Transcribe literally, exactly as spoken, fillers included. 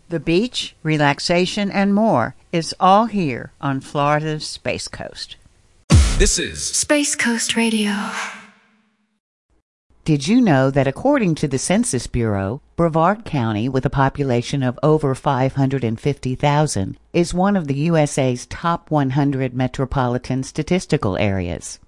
The beach, relaxation, and more is all here on Florida's Space Coast. This is Space Coast Radio. Did you know that according to the Census Bureau, Brevard County, with a population of over five hundred fifty thousand, is one of the U S A's top one hundred metropolitan statistical areas?